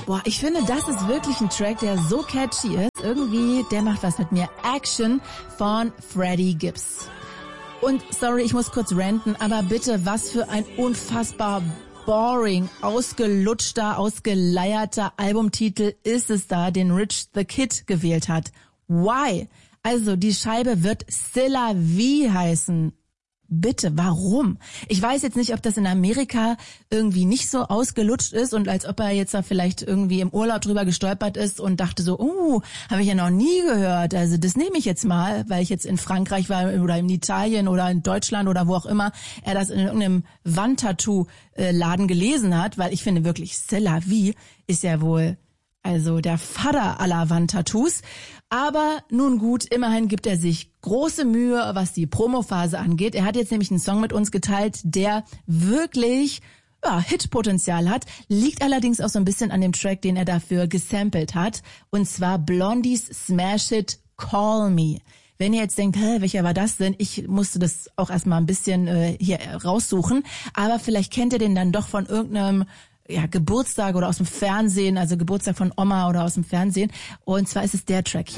Boah, ich finde, das ist wirklich ein Track, der so catchy ist. Irgendwie, der macht was mit mir. Action von Freddie Gibbs. Und sorry, ich muss kurz ranten, aber bitte, was für ein unfassbar boring, ausgelutschter, ausgeleierter Albumtitel ist es da, den Rich the Kid gewählt hat. Why? Also, die Scheibe wird C'est la vie heißen. Bitte, warum? Ich weiß jetzt nicht, ob das in Amerika irgendwie nicht so ausgelutscht ist und als ob er jetzt da vielleicht irgendwie im Urlaub drüber gestolpert ist und dachte so, habe ich ja noch nie gehört. Also das nehme ich jetzt mal, weil ich jetzt in Frankreich war oder in Italien oder in Deutschland oder wo auch immer er das in irgendeinem Wandtattoo-Laden gelesen hat, weil ich finde wirklich, C'est la vie ist ja wohl also der Vater aller Wandtattoos. Aber nun gut, immerhin gibt er sich große Mühe, was die Promophase angeht. Er hat jetzt nämlich einen Song mit uns geteilt, der wirklich Hitpotenzial hat. Liegt allerdings auch so ein bisschen an dem Track, den er dafür gesampelt hat. Und zwar Blondies Smash Hit Call Me. Wenn ihr jetzt denkt, welcher war das denn? Ich musste das auch erstmal ein bisschen hier raussuchen. Aber vielleicht kennt ihr den dann doch von irgendeinem Geburtstag oder aus dem Fernsehen, also Geburtstag von Oma oder aus dem Fernsehen. Und zwar ist es der Track hier.